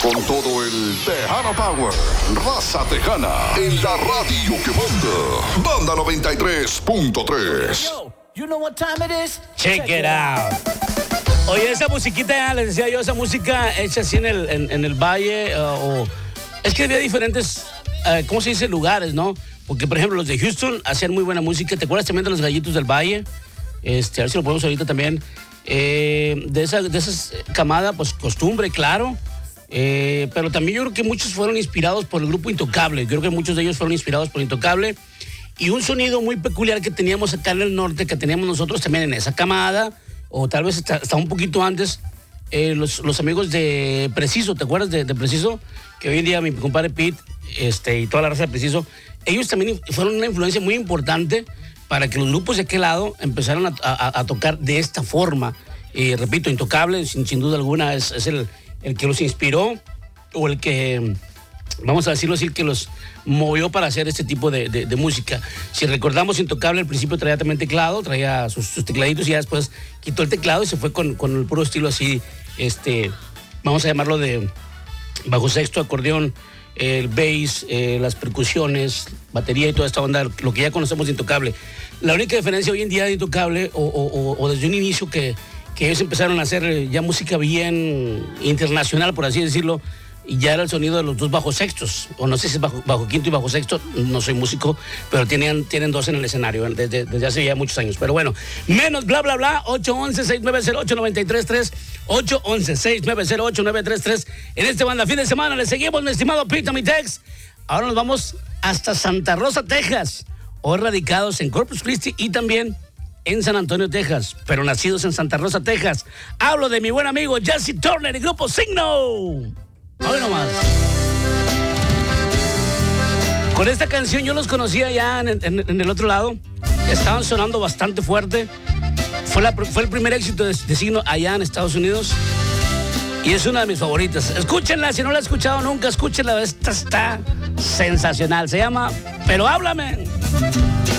con todo el Tejano Power, raza tejana, en la radio que manda. Banda 93.3. Yo, you know what time it is? Check it out. Oye, esa musiquita, ya les decía yo, esa música hecha así en el valle, es que había diferentes, ¿cómo se dice? Lugares, ¿no? Porque, por ejemplo, los de Houston hacían muy buena música. ¿Te acuerdas también de los Gallitos del Valle? A ver si lo podemos ahorita también. De esas camada, pues costumbre, claro. Pero también yo creo que muchos fueron inspirados por el grupo Intocable. Creo que muchos de ellos fueron inspirados por Intocable. Y un sonido muy peculiar que teníamos acá en el norte, que teníamos nosotros también en esa camada, o tal vez hasta un poquito antes, los amigos de Preciso. ¿Te acuerdas de Preciso? Que hoy en día mi compadre Pete y toda la raza de Preciso, ellos también fueron una influencia muy importante para que los grupos de aquel lado empezaran a tocar de esta forma. Repito, Intocable, sin duda alguna, es el que los inspiró, o el que, vamos a decirlo así, que los movió para hacer este tipo de música. Si recordamos, Intocable al principio traía también teclado, traía sus tecladitos, y ya después quitó el teclado y se fue con el puro estilo así, vamos a llamarlo de bajo sexto, acordeón, el bass, las percusiones, batería y toda esta onda, lo que ya conocemos de Intocable. La única diferencia hoy en día de Intocable, o desde un inicio que ellos empezaron a hacer ya música bien internacional, por así decirlo, y ya era el sonido de los dos bajos sextos, o no sé si es bajo quinto y bajo sexto, no soy músico, pero tienen dos en el escenario desde hace ya muchos años. Pero bueno, menos bla bla bla, 811-6908-933, 811-6908-933. En este banda fin de semana le seguimos, mi estimado Pita, mi Tex. Ahora nos vamos hasta Santa Rosa, Texas, hoy radicados en Corpus Christi y también en San Antonio, Texas, pero nacidos en Santa Rosa, Texas. Hablo de mi buen amigo Jesse Turner y Grupo Signo. Hoy nomás. Con esta canción yo los conocía ya en el otro lado. Estaban sonando bastante fuerte. Fue el primer éxito de Signo allá en Estados Unidos. Y es una de mis favoritas. Escúchenla, si no la he escuchado nunca, escúchenla. Esta está sensacional. Se llama Pero Háblame.